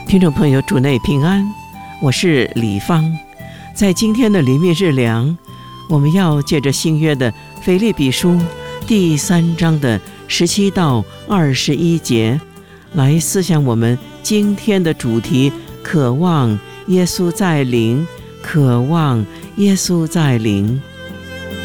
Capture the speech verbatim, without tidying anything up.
听众朋友，主内平安，我是李芳。在今天的灵命日粮，我们要借着新约的腓立比书第三章的十七到二十一节，来思想我们今天的主题：渴望耶稣在临，渴望耶稣在临。